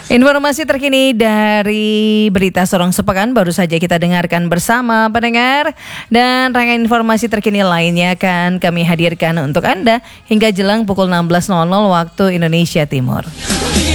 Informasi terkini dari Berita Sorong Sepekan baru saja kita dengarkan bersama pendengar, dan rangkaian informasi terkini lainnya akan kami hadirkan untuk Anda hingga jelang pukul 16.00 waktu Indonesia Timur.